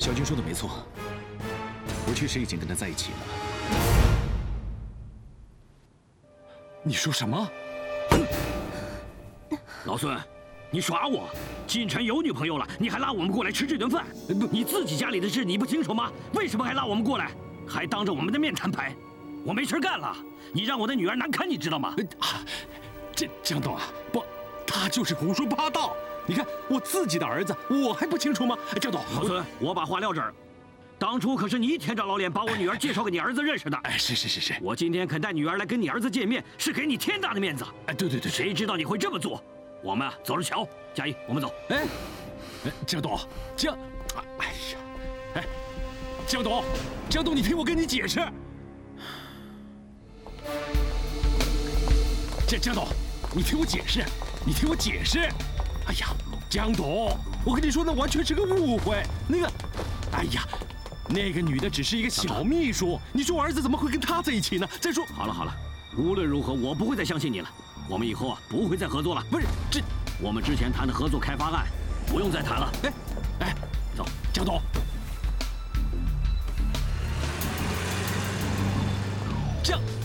小军说的没错，我确实已经跟他在一起了。 你说什么？ 老孙，你耍我！锦晨有女朋友了，你还拉我们过来吃这顿饭？你自己家里的事你不清楚吗？为什么还拉我们过来？还当着我们的面摊牌？我没事干了，你让我的女儿难堪，你知道吗？ 江董啊，不，他就是胡说八道。你看我自己的儿子，我还不清楚吗？江董， 老孙，我把话撂这儿。当初可是你舔着老脸把我女儿介绍给你儿子认识的。 哎，是。 我今天肯带女儿来跟你儿子见面，是给你天大的面子。 哎，对。 谁知道你会这么做？我们走着瞧。佳怡，我们走。 哎，江董，哎呀，哎，江董，你听我跟你解释。江董，你听我解释，哎呀，江董，我跟你说，那完全是个误会。哎呀，那个女的只是一个小秘书，你说我儿子怎么会跟她在一起呢？再说， 好了，无论如何，我不会再相信你了。我们以后不会再合作了。 不是这， 我们之前谈的合作开发案，不用再谈了。 哎， 走， 江董，江。